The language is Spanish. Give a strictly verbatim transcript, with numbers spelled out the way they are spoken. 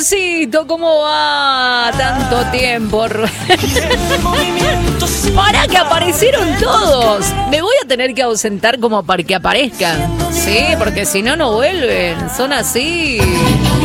Rubencito, ¿cómo va? Tanto tiempo. Para que aparecieron todos. Me voy a tener que ausentar como para que aparezcan. Sí, porque si no, no vuelven. Son así.